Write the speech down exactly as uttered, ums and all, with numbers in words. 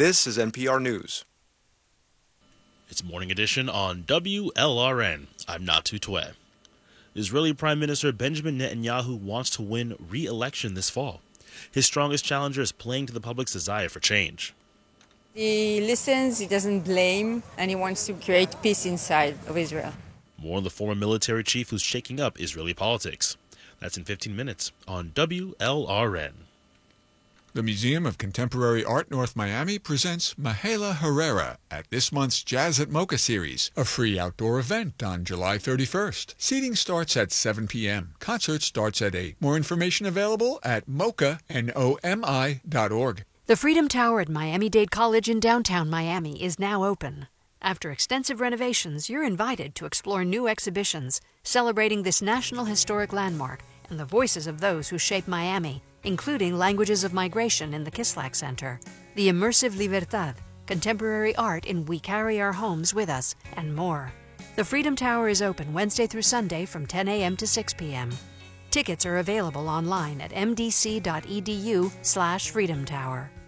This is N P R News. It's Morning Edition on W L R N. I'm Natu Twe. Israeli Prime Minister Benjamin Netanyahu wants to win re-election this fall. His strongest challenger is playing to the public's desire for change. He listens, he doesn't blame, and he wants to create peace inside of Israel. More on the former military chief who's shaking up Israeli politics. That's in fifteen minutes on W L R N. The Museum of Contemporary Art North Miami presents Mahela Herrera at this month's Jazz at Mocha series, a free outdoor event on July thirty-first. Seating starts at seven p.m. Concert starts at eight. More information available at mocha, N O M I, dot org. The Freedom Tower at Miami-Dade College in downtown Miami is now open. After extensive renovations, you're invited to explore new exhibitions celebrating this national historic landmark and the voices of those who shape Miami, including Languages of Migration in the Kislak Center, the immersive Libertad, contemporary art in We Carry Our Homes With Us, and more. The Freedom Tower is open Wednesday through Sunday from ten a.m. to six p.m. Tickets are available online at m d c dot e d u slash freedom tower.